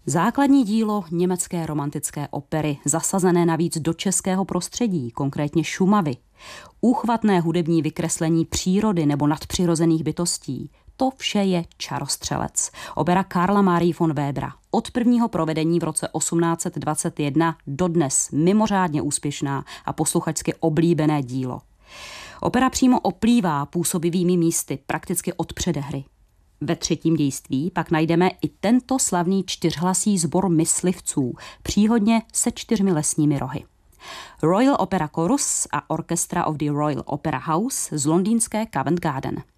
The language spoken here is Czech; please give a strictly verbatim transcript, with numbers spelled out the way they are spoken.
Základní dílo německé romantické opery, zasazené navíc do českého prostředí, konkrétně Šumavy. Úchvatné hudební vykreslení přírody nebo nadpřirozených bytostí. To vše je Čarostřelec. Opera Karla Marie von Webera. Od prvního provedení v roce osmnáct set dvacet jedna dodnes mimořádně úspěšná a posluchačsky oblíbené dílo. Opera přímo oplývá působivými místy prakticky od předehry. Ve třetím dějství pak najdeme i tento slavný čtyřhlasý sbor myslivců, příhodně se čtyřmi lesními rohy. Royal Opera Chorus a Orchestra of the Royal Opera House z londýnské Covent Garden.